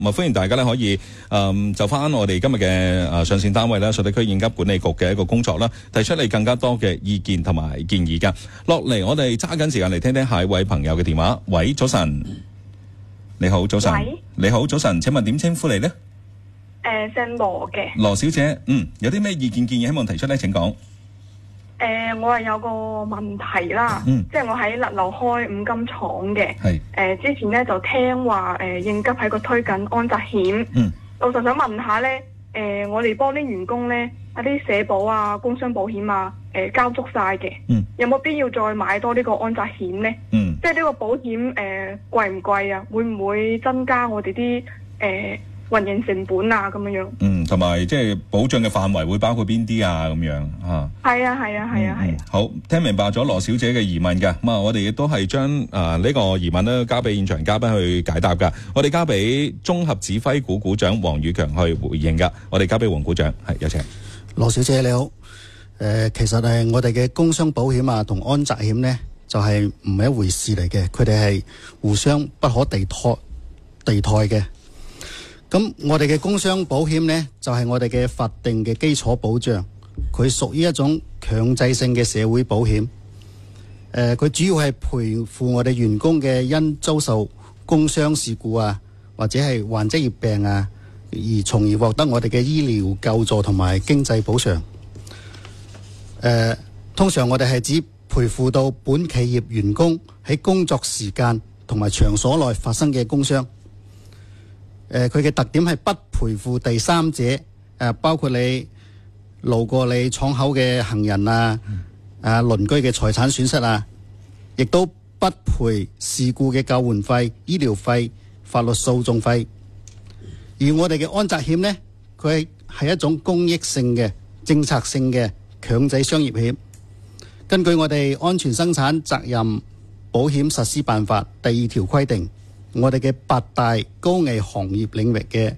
歡迎大家咧可以就翻我哋今日嘅上線單位啦，水地區應急管理局嘅一個工作啦，提出你更加多嘅意見同埋建議㗎。落嚟我哋揸緊時間嚟聽聽下一位朋友嘅電話。喂，早晨，你好，早晨。 喂， 你好，早晨，請問點稱呼你呢？ 姓羅嘅。 羅小姐，有啲咩意見建議希望提出呢？請講。 我係有個問題啦，即係我喺勒流開五金廠嘅，之前咧就聽話應急喺個推緊安責險，老實想問下咧，我哋幫啲員工咧一啲社保啊、工傷保險啊，交足晒嘅，有冇必要再買多呢個安責險咧？即係呢個保險貴唔貴啊？會唔會增加我哋啲運營成本啊？咁樣樣。 同埋即係保障嘅範圍會包括邊啲啊？咁樣嚇。係啊。 好，聽明白咗羅小姐嘅疑問嘅，咁我哋亦都係將呢個疑問咧交俾現場嘉賓去解答㗎。我哋交俾綜合指揮股股長黃宇強去回應㗎。我哋交俾黃股長，有請。 羅小姐你好，其實我哋嘅工傷保險啊同安責險呢，就係唔係一回事嚟嘅，佢哋係互相不可地替嘅。咁我哋嘅工傷保險呢，就係我哋嘅法定嘅基礎保障，佢屬於一種強制性嘅社會保險。佢主要係賠付我哋員工嘅因遭受工傷事故啊，或者係患職業病啊，而從而獲得我哋嘅醫療救助同埋經濟補償。通常我哋係指賠付到本企業員工喺工作時間同埋場所內發生嘅工傷。佢嘅特點係不賠付第三者，包括你路過你廠口嘅行人啊，鄰居嘅財產損失啊，亦都不賠事故嘅救援費、醫療費、法律訴訟費。而我哋嘅安責險呢，佢係一種公益性嘅政策性嘅強制商業險。根據我哋安全生產責任保險實施辦法第2條規定，我哋嘅8大高危行業領域嘅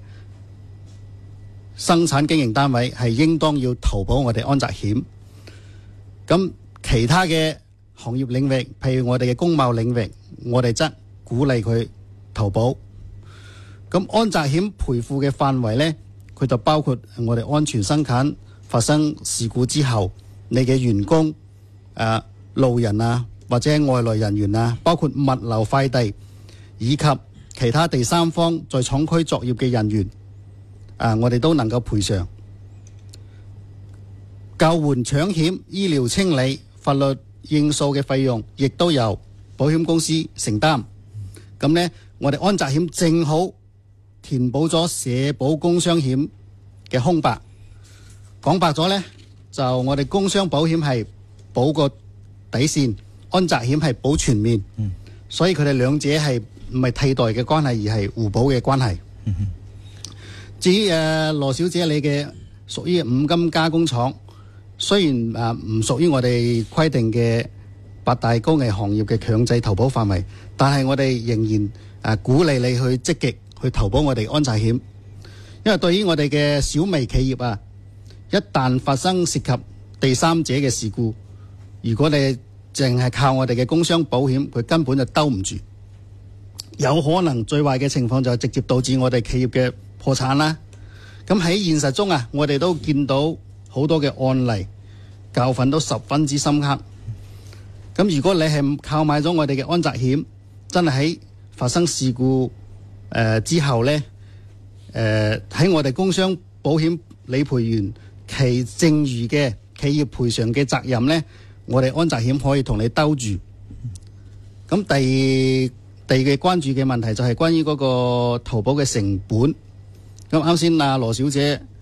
生產經營單位係應當要投保我哋安責險。咁其他嘅行業領域，譬如我哋嘅工貿領域，我哋則鼓勵佢投保。咁安責險賠付嘅範圍呢，佢就包括我哋安全生產發生事故之後，你嘅員工、路人啊，或者外來人員啊，包括物流快遞，以及其他第三方在廠區作業嘅人員，我哋都能夠賠償。救援搶險、醫療清理、法律應訴嘅費用，亦都由保險公司承擔。咁呢，我哋安責險正好填補咗社保工傷險嘅空白。講白咗呢，就我哋工傷保險係保個底線，安責險係保全面。所以佢哋兩者係唔係替代嘅關係，而係互補嘅關係。至於羅小姐你嘅屬於五金加工廠，雖然唔屬於我哋規定嘅8大高危行業嘅強制投保範圍，但係我哋仍然鼓勵你去積極去投保我哋安責險。因為對於我哋嘅小微企業一旦發生涉及第三者嘅事故，如果你淨係靠我哋嘅工傷保險，佢根本就兜唔住，有可能最壞嘅情況就直接導致我哋企業嘅破產啦。咁喺現實中我哋都見到好多嘅案例，教訓都十分之深刻。咁如果你係靠買咗我哋嘅安責險，真係喺發生事故之後呢，喺我哋工傷保險理賠員其剩餘嘅企業賠償嘅責任呢，我哋安責險可以同你兜住。咁第二嘅關注嘅問題就係關於嗰個投保嘅成本。咁啱先羅小姐